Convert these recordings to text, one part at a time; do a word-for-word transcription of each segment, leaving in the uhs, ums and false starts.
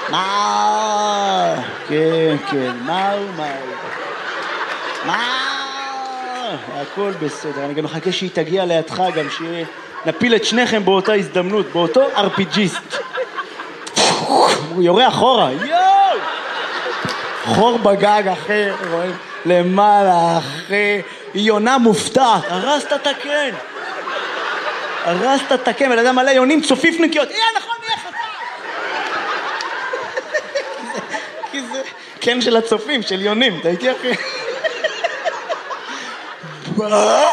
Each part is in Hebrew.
מה? כן, כן, מה הוא, מה הוא? מה? הכל בסדר, אני גם מחכה שהיא תגיע לידך, גם שנפיל את שניכם באותה הזדמנות, באותו ארפיג'יסט. הוא יורה אחורה, יואו! חור בגג אחר, רואים? למעלה אחרי, היא יונה מופתעת, הרסת את הקן. הרסת את הקן, ולאדם מלא יונים צופיפניקיות, אה, נכון, נהיה חצה. כי זה קן של הצופים, של יונים, אתה הייתי אחי? מה?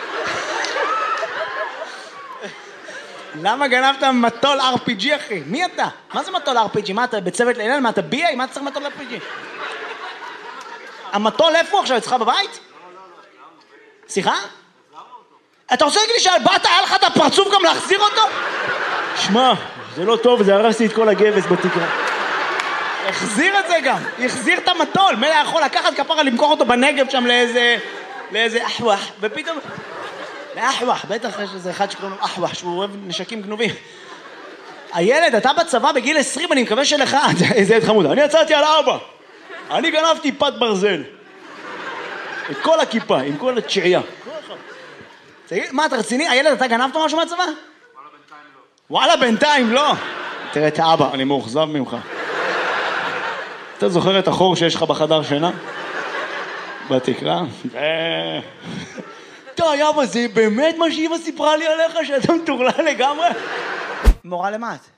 למה גנבת מטול אר פי ג'י אחי? מי אתה? מה זה מטול אר פי ג'י? מה אתה בצוות לילל? מה אתה בי איי? מה אתה צריך מטול אר פי ג'י? המטול איפה הוא עכשיו? אצלך בבית? סליחה? אתה רוצה להגיד לי שבאת היה לך את הפרצוף גם להחזיר אותו? שמע, זה לא טוב, זה הרסתי את כל הגבס בתקרה. החזיר את זה גם, החזיר את המטול. מלא יכול לקחת כפרה למכור אותו בנגב שם לאיזה... לאיזה אחווח, ופתאום... לאחווח, בטח יש איזה אחד שקוראים לו אחווח, שהוא אוהב נשקים גנובים. הילד, אתה בצבא בגיל עשרים, אני מקווה שלך, איזה ילד חמוד, אני יצאתי על אבא, אני גנבתי פת ברזל. את כל הכיפה, עם כל התשיעייה. תגיד, מה, אתה רציני? הילד, אתה גנבת משהו מהצבא? וואלה, בינתיים לא. וואלה, בינתיים לא. תראה את האבא, אני מאוכזב ממך. אתה זוכר את החור שיש לך בחדר שינה? בתקרה? די, אבא, זה באמת מה שאמא סיפרה לי עליך, שאתה מטורלל לגמרי? מורה למה את?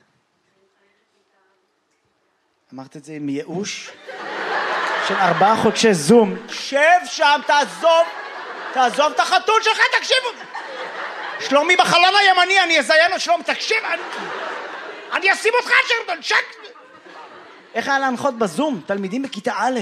אמרת את זה עם ייאוש? של ארבעה חודשי זום. שב שם, תעזוב, תעזוב את החתול שלך, תקשיבו. שלומי בחלון הימני, אני אזיין את שלום, תקשיב, אני, אני אשים אותך שרדון, שק. איך היה להנחות בזום? תלמידים בכיתה א'.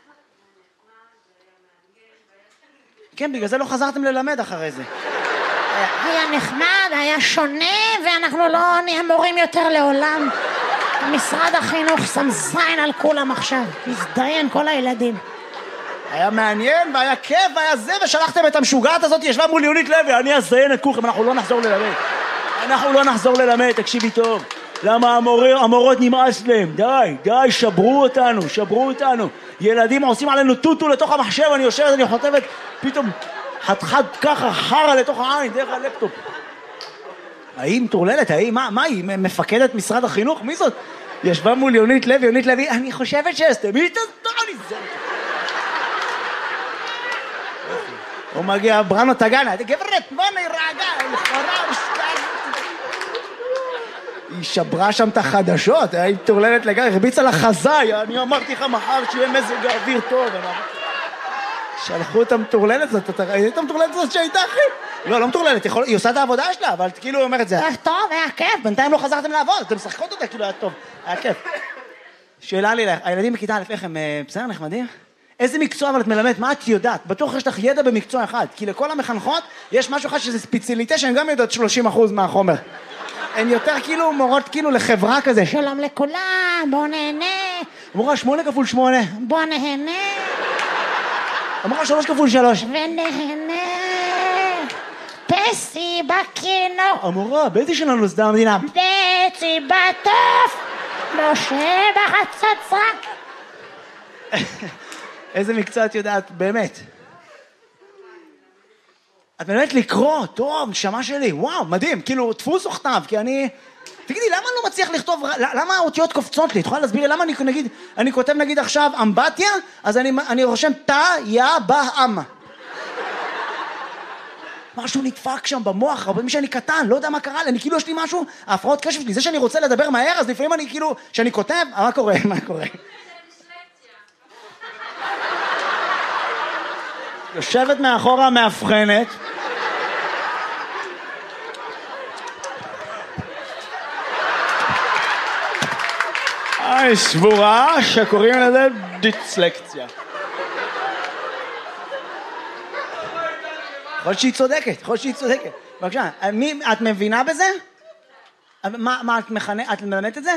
כן, בגלל זה לא חזרתם ללמד אחרי זה. היה נחמד, היה שונה, ואנחנו לא נהיה מורים יותר לעולם. משרד החינוך שם זין על כולם עכשיו, הזדיין כל הילדים. היה מעניין והיה כיף והיה זה, ושלחתם את המשוגעת הזאת, ישבה מול יונית לוי, אני אזדיין את כולכם, אנחנו לא נחזור ללמד. אנחנו לא נחזור ללמד, תקשיבי טוב. למה המורה, המורות נמאס להם? די, די, שברו אותנו, שברו אותנו. ילדים עושים עלינו טוטו לתוך המחשב, אני יושבת, אני חוטבת, פתאום חד-חד ככה, חרה לתוך העין, דרך הלפטופ. האם תורללת, האם, מה, מה היא? מפקדת משרד החינוך? מי זאת? ישבה מול יונית לוי, יונית לוי, אני חושבת שהסתמי את הסתורי, זה... הוא מגיע, בראנו תגנה, גברת, בוא נרגע, לכאורה, ושקר. היא שברה שם את החדשות, היא תורללת לגמרי, הרביצה לחזאי, אני אמרתי לך מחר שיהיה מזג האוויר טוב. שלחו את המטורללת הזאת, אתה ראית את המטורללת הזאת שהייתה אחי? לא, לא מטורללת, היא עושה את העבודה שלה, אבל כאילו היא אומרת זה... היה טוב, היה כיף, בינתיים לא חזרתם לעבוד, אתם משחקות אותה, כאילו היה טוב, היה כיף. שאלה לי לך, הילדים בכיתה א' איך הם בסדר נחמדים? איזה מקצוע אבל את מלמדת, מה את יודעת? בטוח יש לך ידע במקצוע אחד, כי לכל המחנכות יש משהו אחד שזה ספציאליטה שהן גם יודעות שלושים אחוז מהחומר. הן יותר כאילו מורות כאילו לחברה כזה. שלום לכולם, בוא נהנה. אמורה שמונה כפול שמונה. בוא נהנה. אמורה שלוש כפול שלוש. ונהנה. פסי בכינור. אמורה, באיזה שנה נוסדה המדינה? בצי בטוף. משה בחצוצרה. איזה מקצוע את יודעת, באמת? את מלמדת לקרוא, טוב, נשמה שלי, וואו, מדהים, כאילו, דפוס או כתב, כי אני... תגידי, למה אני לא מצליח לכתוב, למה האותיות קופצות לי? את יכולה להסביר לי, למה אני, נגיד, אני כותב, נגיד, עכשיו, אמבטיה, אז אני, אני רושם תא, יא, בא, אמה. משהו נדפק שם במוח, הרבה משהו אני קטן, לא יודע מה קרה לי, אני כאילו, יש לי משהו, ההפרעות קשב שלי, זה שאני רוצה לדבר מהר, אז לפעמים אני כאילו, שאני כותב, מה קורה, מה קורה? יושבת מאחורה מאבחנת. היי, סבורה שקוראים לזה דיסלקציה. יכול שהיא צודקת, יכול שהיא צודקת. בבקשה, מי, את מבינה בזה? מה, מה את מכנה, את מלמדת את זה?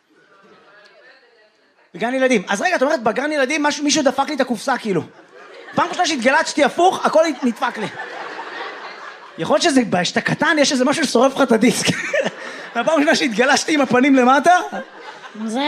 בגן ילדים. אז רגע, את אומרת, בגן ילדים משהו, מישהו דפק לי את הקופסה כאילו. פעם ראשונה שהתגלצתי הפוך, הכל נדפק לי. יכול להיות שזה, שאתה קטן, יש איזה משהו ששורף לך את הדיסק. והפעם ראשונה שהתגלשתי עם הפנים למטה, זה